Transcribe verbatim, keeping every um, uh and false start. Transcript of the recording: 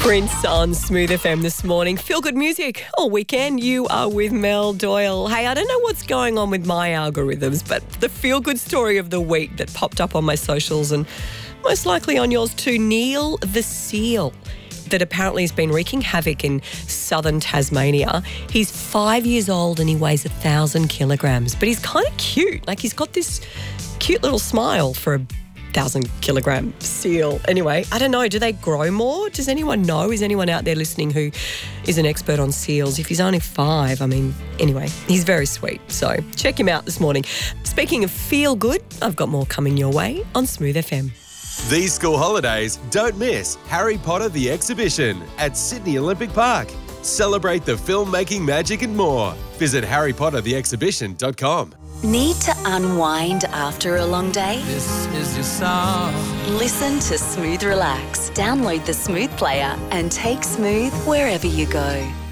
Prince on Smooth F M this morning. Feel good music all weekend. You are with Mel Doyle. Hey, I don't know what's going on with my algorithms, but the feel good story of the week that popped up on my socials and most likely on yours too, Neil the seal, that apparently has been wreaking havoc in southern Tasmania. He's five years old and he weighs a thousand kilograms, but he's kind of cute. Like he's got this cute little smile for a thousand kilogram seal. Anyway, I don't know. Do they grow more? Does anyone know? Is anyone out there listening who is an expert on seals? If he's only five, I mean, anyway, he's very sweet. So check him out this morning. Speaking of feel good, I've got more coming your way on Smooth F M. These school holidays, don't miss Harry Potter the Exhibition at Sydney Olympic Park. Celebrate the filmmaking magic and more. Visit harry potter the exhibition dot com. Need to unwind after a long day? This is your song. Listen to Smooth Relax. Download the Smooth player and take Smooth wherever you go.